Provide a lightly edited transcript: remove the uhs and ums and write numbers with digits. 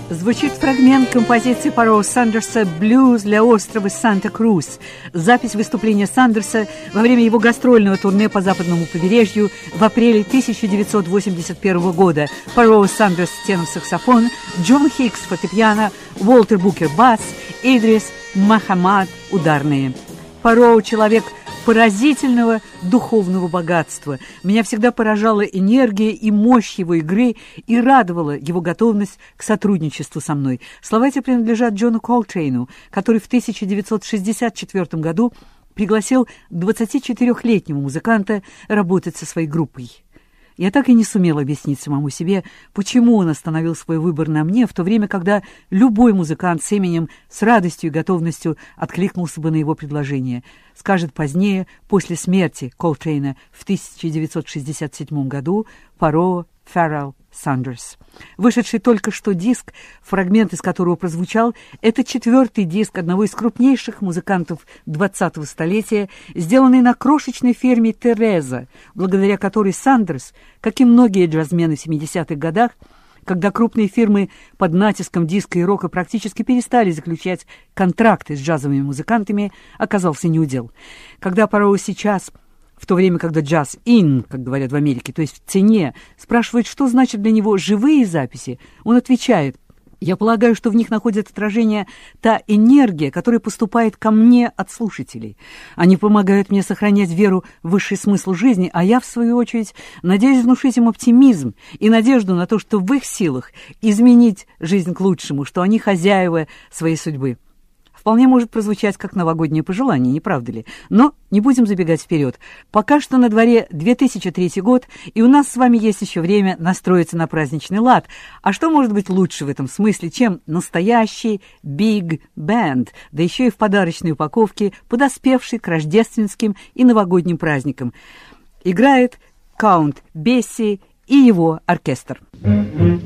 Звучит фрагмент композиции Фароу Сандерса «Блюз для острова Санта-Крус». Запись выступления Сандерса во время его гастрольного турне по западному побережью в апреле 1981 года. Фароу Сандерс – тенор-саксофон, Джон Хикс – фортепиано, Уолтер Букер – бас, Идрис Мохаммад – ударные. Фароу – человек поразительного духовного богатства. Меня всегда поражала энергия и мощь его игры и радовала его готовность к сотрудничеству со мной. Слова эти принадлежат Джону Колтрейну, который в 1964 году пригласил 24-летнего музыканта работать со своей группой. Я так и не сумела объяснить самому себе, почему он остановил свой выбор на мне, в то время, когда любой музыкант с именем, с радостью и готовностью откликнулся бы на его предложение. Скажет позднее, после смерти Колтрейна в 1967 году, Фароу Феррелл Сандерс. Вышедший только что диск, фрагмент из которого прозвучал, это 4-й диск одного из крупнейших музыкантов 20-го столетия, сделанный на крошечной ферме Тереза, благодаря которой Сандерс, как и многие джазмены в 70-х годах, когда крупные фирмы под натиском диска и рока практически перестали заключать контракты с джазовыми музыкантами, оказался неудел. Когда Фароу сейчас, в то время, когда джаз in, как говорят в Америке, то есть в цене, спрашивает, что значит для него живые записи, он отвечает: «Я полагаю, что в них находит отражение та энергия, которая поступает ко мне от слушателей. Они помогают мне сохранять веру в высший смысл жизни, а я, в свою очередь, надеюсь внушить им оптимизм и надежду на то, что в их силах изменить жизнь к лучшему, что они хозяева своей судьбы». Вполне может прозвучать как новогоднее пожелание, не правда ли? Но не будем забегать вперед. Пока что на дворе 2003 год, и у нас с вами есть еще время настроиться на праздничный лад. А что может быть лучше в этом смысле, чем настоящий биг бенд, да еще и в подарочной упаковке, подоспевший к рождественским и новогодним праздникам? Играет Каунт Бесси и его оркестр.